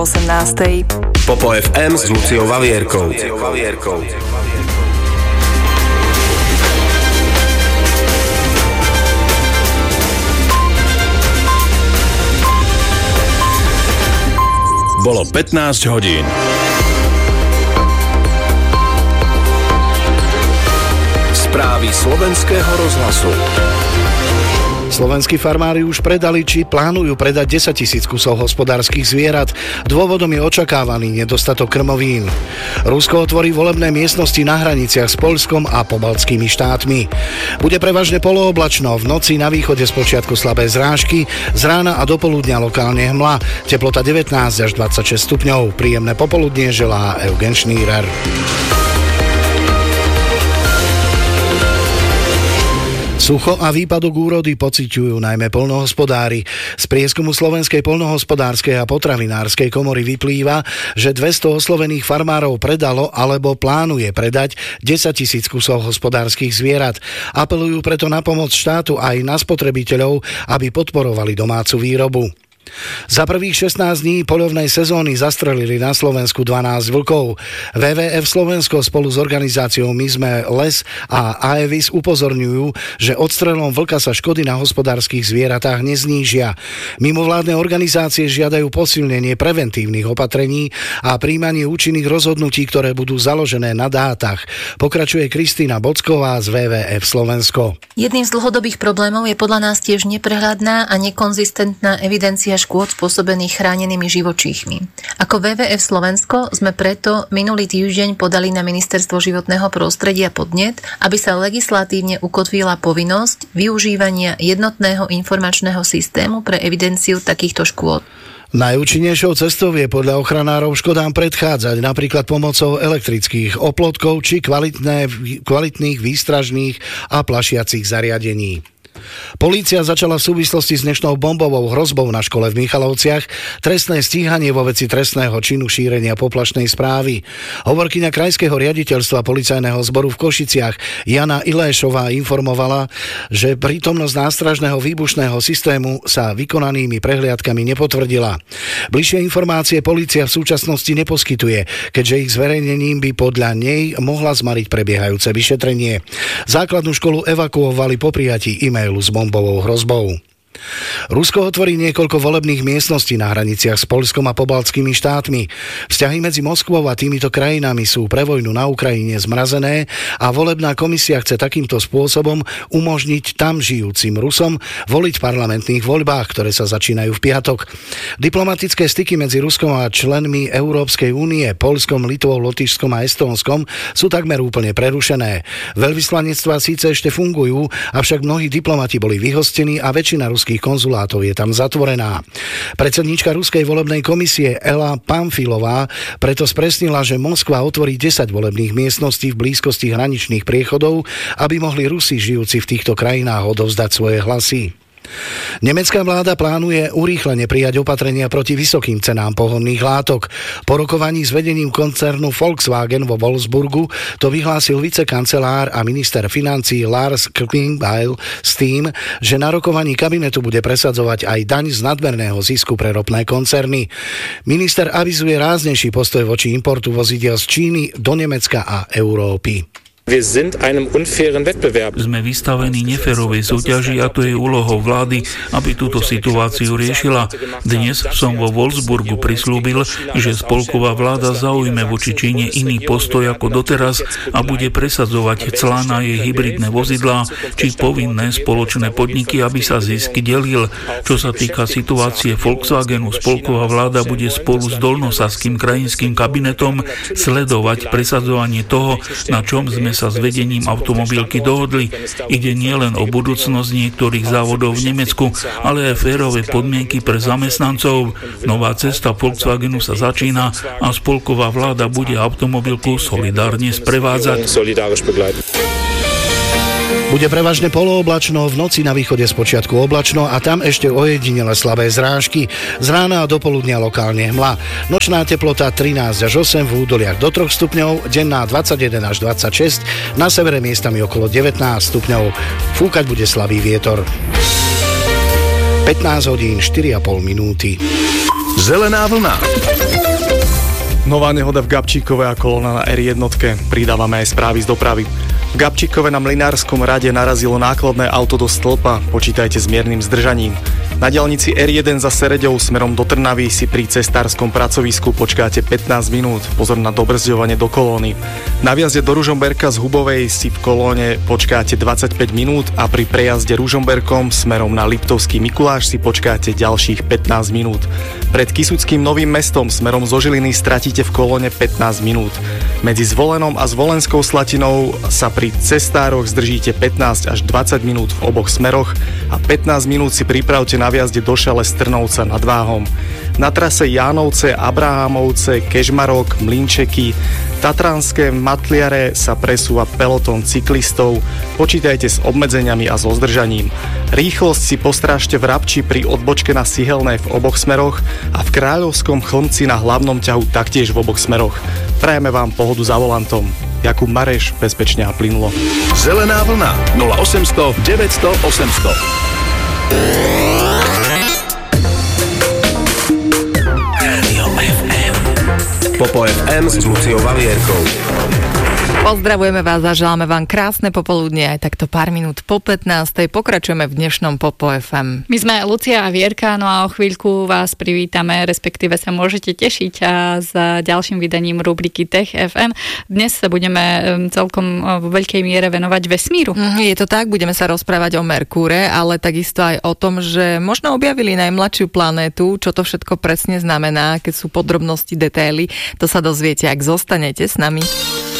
18. Popo FM s Luciou Vavierkou. Bolo 15 hodín. Správy slovenského rozhlasu. Slovenskí farmári už predali, či plánujú predať 10 000 kusov hospodárskych zvierat. Dôvodom je očakávaný nedostatok krmovín. Rusko otvorí volebné miestnosti na hraniciach s Poľskom a pobaltskými štátmi. Bude prevažne polooblačno, v noci na východe spočiatku slabé zrážky, z rána a do poludnia lokálne hmla, teplota 19 až 26 stupňov. Príjemné popoludnie želá Eugen Šnírer. Sucho a výpadok úrody pociťujú najmä poľnohospodári. Z prieskumu Slovenskej poľnohospodárskej a potravinárskej komory vyplýva, že 200 oslovených farmárov predalo alebo plánuje predať 10 000 kusov hospodárskych zvierat. Apelujú preto na pomoc štátu aj na spotrebiteľov, aby podporovali domácu výrobu. Za prvých 16 dní poľovnej sezóny zastrelili na Slovensku 12 vlkov. WWF Slovensko spolu s organizáciou My sme les a AEVIS upozorňujú, že odstrelom vlka sa škody na hospodárskych zvieratách neznížia. Mimovládne organizácie žiadajú posilnenie preventívnych opatrení a prijímanie účinných rozhodnutí, ktoré budú založené na dátach. Pokračuje Kristína Bocková z WWF Slovensko. Jedným z dlhodobých problémov je podľa nás tiež neprehľadná a nekonzistentná evidencia škôd spôsobených chránenými živočíchmi. Ako WWF Slovensko sme preto minulý týždeň podali na Ministerstvo životného prostredia podnet, aby sa legislatívne ukotvila povinnosť využívania jednotného informačného systému pre evidenciu takýchto škôd. Najúčinnejšou cestou je podľa ochranárov škodám predchádzať napríklad pomocou elektrických oplotkov či kvalitných výstražných a plašiacich zariadení. Polícia začala v súvislosti s dnešnou bombovou hrozbou na škole v Michalovciach trestné stíhanie vo veci trestného činu šírenia poplašnej správy. Hovorkyňa krajského riaditeľstva policajného zboru v Košiciach Jana Iléšová informovala, že prítomnosť nástražného výbušného systému sa vykonanými prehliadkami nepotvrdila. Bližšie informácie polícia v súčasnosti neposkytuje, keďže ich zverejnením by podľa nej mohla zmariť prebiehajúce vyšetrenie. Základnú školu evakuovali po prijatí e-mailu s bombovou hrozbou. Rusko otvorí niekoľko volebných miestností na hraniciach s Poľskom a pobaltskými štátmi. Vzťahy medzi Moskvou a týmito krajinami sú pre vojnu na Ukrajine zmrazené a volebná komisia chce takýmto spôsobom umožniť tam žijúcim Rusom voliť v parlamentných voľbách, ktoré sa začínajú v piatok. Diplomatické styky medzi Ruskom a členmi Európskej únie, Poľskom, Litvou, Lotyšskom a Estónskom sú takmer úplne prerušené. Veľvyslanectvá síce ešte fungujú, avšak mnohí diplomati boli vyhostení a väčšina ruských konzulátov je tam zatvorená. Predsedníčka ruskej volebnej komisie Ela Pamfilová preto spresnila, že Moskva otvorí 10 volebných miestností v blízkosti hraničných priechodov, aby mohli Rusi žijúci v týchto krajinách odovzdať svoje hlasy. Nemecká vláda plánuje urýchlene prijať opatrenia proti vysokým cenám pohonných látok. Po rokovaní s vedením koncernu Volkswagen vo Wolfsburgu to vyhlásil vicekancelár a minister financií Lars Klingbeil s tým, že na rokovaní kabinetu bude presadzovať aj daň z nadmerného zisku pre ropné koncerny. Minister avizuje ráznejší postoj voči importu vozidiel z Číny do Nemecka a Európy. Sme vystavení neférovej súťaži a to je úlohou vlády, aby túto situáciu riešila. Dnes som vo Wolfsburgu prislúbil, že spolková vláda zaujme voči Číne iný postoj ako doteraz a bude presadzovať clá na jej hybridné vozidlá či povinné spoločné podniky, aby sa zisk delil. Čo sa týka situácie Volkswagenu, spolková vláda bude spolu s dolnosaským krajinským kabinetom sledovať presadzovanie toho, na čom sme sa s vedením automobilky dohodli. Ide nielen o budúcnosť niektorých závodov v Nemecku, ale aj férové podmienky pre zamestnancov. Nová cesta Volkswagenu sa začína a spolková vláda bude automobilku solidárne sprevádzať. Bude prevažne polooblačno, v noci na východe spočiatku oblačno a tam ešte ojedinele slabé zrážky. Z rána a do poludnia lokálne hmla. Nočná teplota 13 až 8, v údoliach do 3 stupňov, denná 21 až 26, na severe miestami okolo 19 stupňov. Fúkať bude slabý vietor. 15 hodín 4,5 minúty. Zelená vlna. Nová nehoda v Gabčíkove a kolóna na R1. Pridávame aj správy z dopravy. V Gabčíkove na Mlynárskom rade narazilo nákladné auto do stĺpa. Počítajte s miernym zdržaním. Na diaľnici R1 za Sereďou smerom do Trnavy si pri cesárskom pracovisku počkáte 15 minút. Pozor na dobrzďovanie do kolóny. Na vjazde do Ružomberka z Hubovej si v kolóne počkáte 25 minút a pri prejazde Ružomberkom smerom na Liptovský Mikuláš si počkáte ďalších 15 minút. Pred Kysuckým Novým Mestom smerom zo Žiliny stratíte v kolóne 15 minút. Medzi Zvolenom a Zvolenskou Slatinou sa pri cestároch zdržíte 15 až 20 minút v oboch smeroch a 15 minút si pripravte na vjazde do Šale z Trnovca nad Váhom. Na trase Jánovce, Abrahamovce, Kežmarok, Mlynčeky, Tatranské Matliare sa presúva peloton cyklistov. Počítajte s obmedzeniami a so zdržaním. Rýchlosť si postrážte v Rabči pri odbočke na Sihelnej v oboch smeroch a v Kráľovskom Chlmci na hlavnom ťahu taktiež v oboch smeroch. Prajeme vám pohodu za volantom. Jakub Mareš, bezpečne a plynulo. Zelená vlna 0800 900 800. Popo FM s Luciou Vavierkou. Pozdravujeme vás a želáme vám krásne popoludnie, aj takto pár minút po 15. Pokračujeme v dnešnom Popo FM. My sme Lucia a Vierka, no a o chvíľku vás privítame, respektíve sa môžete tešiť s ďalším vydaním rubriky Tech FM. Dnes sa budeme celkom vo veľkej miere venovať vesmíru. Je to tak, budeme sa rozprávať o Merkúre, ale takisto aj o tom, že možno objavili najmladšiu planétu, čo to všetko presne znamená, keď sú podrobnosti, detaily. To sa dozviete, ak zostanete s nami.